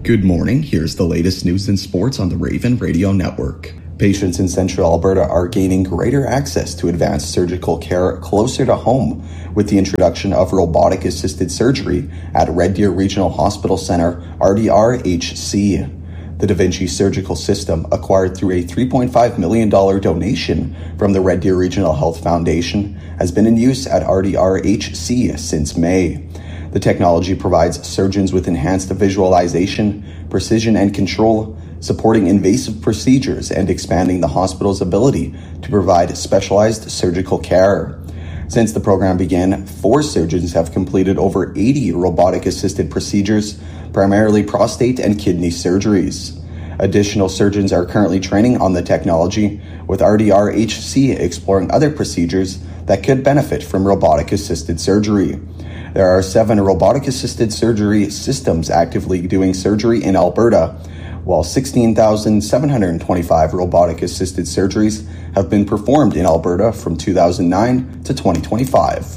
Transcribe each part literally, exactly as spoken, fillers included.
Good morning. Here's the latest news and sports on the Raven Radio Network. Patients in Central Alberta are gaining greater access to advanced surgical care closer to home with the introduction of robotic-assisted surgery at Red Deer Regional Hospital Centre, R D R H C. The Da Vinci surgical system, acquired through a three point five million dollars donation from the Red Deer Regional Health Foundation, has been in use at R D R H C since May. The technology provides surgeons with enhanced visualization, precision, and control, supporting invasive procedures and expanding the hospital's ability to provide specialized surgical care. Since the program began, four surgeons have completed over eighty robotic-assisted procedures, primarily prostate and kidney surgeries. Additional surgeons are currently training on the technology, with R D R H C exploring other procedures that could benefit from robotic-assisted surgery. There are seven robotic-assisted surgery systems actively doing surgery in Alberta, while sixteen thousand seven hundred twenty-five robotic-assisted surgeries have been performed in Alberta from two thousand nine to twenty twenty-five.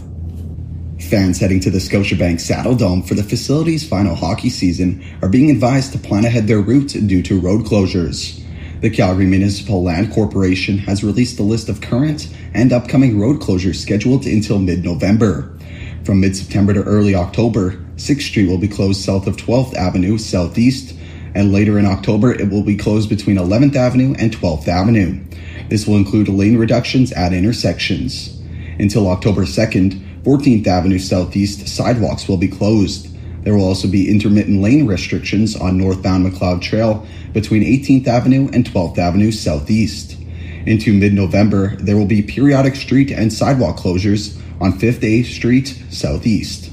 Fans heading to the Scotiabank Saddle Dome for the facility's final hockey season are being advised to plan ahead their route due to road closures. The Calgary Municipal Land Corporation has released a list of current and upcoming road closures scheduled until mid-November. From mid-September to early October, sixth Street will be closed south of twelfth Avenue Southeast, and later in October it will be closed between eleventh Avenue and twelfth Avenue. This will include lane reductions at intersections. Until October second, fourteenth Avenue Southeast sidewalks will be closed. There will also be intermittent lane restrictions on northbound McLeod Trail between eighteenth Avenue and twelfth Avenue Southeast. Into mid-November, there will be periodic street and sidewalk closures on fifth A Street Southeast.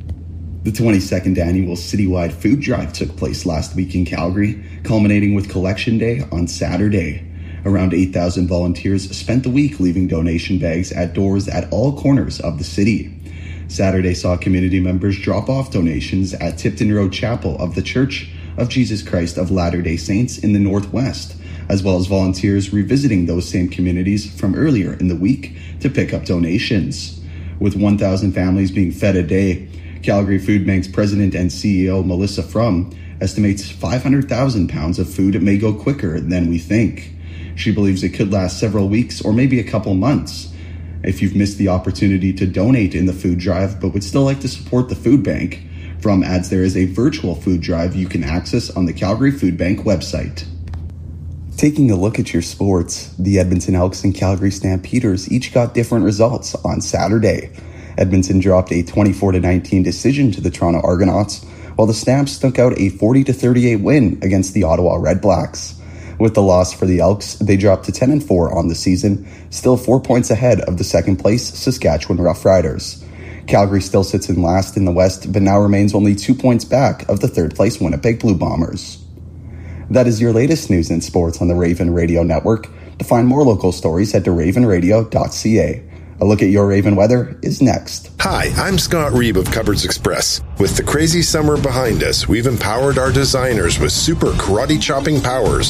The twenty-second annual citywide food drive took place last week in Calgary, culminating with Collection Day on Saturday. Around eight thousand volunteers spent the week leaving donation bags at doors at all corners of the city. Saturday saw community members drop off donations at Tipton Road Chapel of the Church of Jesus Christ of Latter-day Saints in the Northwest, as well as volunteers revisiting those same communities from earlier in the week to pick up donations. With one thousand families being fed a day, Calgary Food Bank's president and C E O Melissa Frum estimates five hundred thousand pounds of food may go quicker than we think. She believes it could last several weeks or maybe a couple months. If you've missed the opportunity to donate in the food drive but would still like to support the food bank, Frum adds there is a virtual food drive you can access on the Calgary Food Bank website. Taking a look at your sports, the Edmonton Elks and Calgary Stampeders each got different results on Saturday. Edmonton dropped a twenty-four to nineteen decision to the Toronto Argonauts, while the Stamps stuck out a forty to thirty-eight win against the Ottawa Redblacks. With the loss for the Elks, they dropped to ten and four on the season, still four points ahead of the second place Saskatchewan Roughriders. Calgary still sits in last in the West, but now remains only two points back of the third place Winnipeg Blue Bombers. That is your latest news and sports on the Raven Radio Network. To find more local stories, head to raven radio dot c a. A look at your Raven weather is next. Hi, I'm Scott Reeb of Cupboards Express. With the crazy summer behind us, we've empowered our designers with super karate chopping powers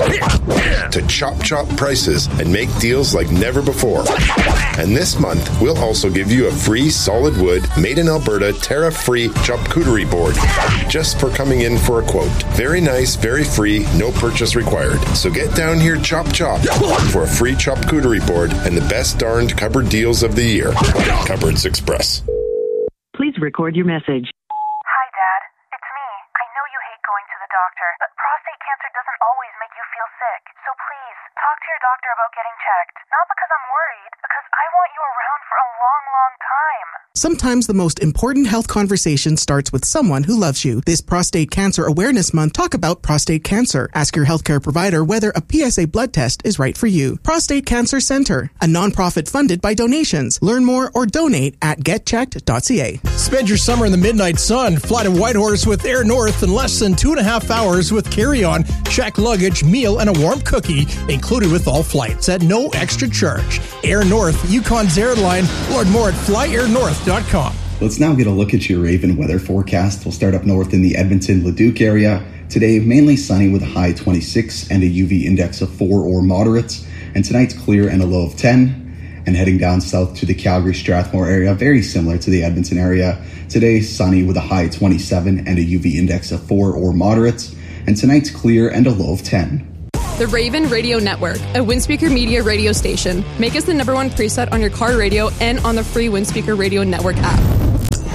to chop chop prices and make deals like never before. And this month, we'll also give you a free solid wood, made in Alberta, tariff-free charcuterie board just for coming in for a quote. Very nice, very free, no purchase required. So get down here, chop chop, for a free charcuterie board and the best darned cupboard deals of the year. Cupboards Express. Please record your message. Hi, Dad. It's me. I know you hate going to the doctor, but prostate cancer doesn't always make you feel sick. So please, talk to your doctor about getting checked. Not because I'm worried, because I want you around for a long, long time. Sometimes the most important health conversation starts with someone who loves you. This Prostate Cancer Awareness Month, talk about prostate cancer. Ask your healthcare provider whether a P S A blood test is right for you. Prostate Cancer Center, a nonprofit funded by donations. Learn more or donate at get checked dot c a. Spend your summer in the midnight sun. Fly to Whitehorse with Air North in less than two and a half hours with carry-on, check luggage, meal, and a warm cookie included with all flights at no extra charge. Air North, Yukon's airline. Learn more at fly air north dot com. Let's now get a look at your Raven weather forecast. We'll start up north in the Edmonton-Leduc area. Today, mainly sunny with a high twenty-six and a U V index of four or moderate. And tonight's clear and a low of ten. And heading down south to the Calgary-Strathmore area, very similar to the Edmonton area. Today, sunny with a high twenty-seven and a U V index of four or moderate. and tonight's clear and a low of ten. The Raven Radio Network, a Windspeaker Media radio station. Make us the number one preset on your car radio and on the free Windspeaker Radio Network app.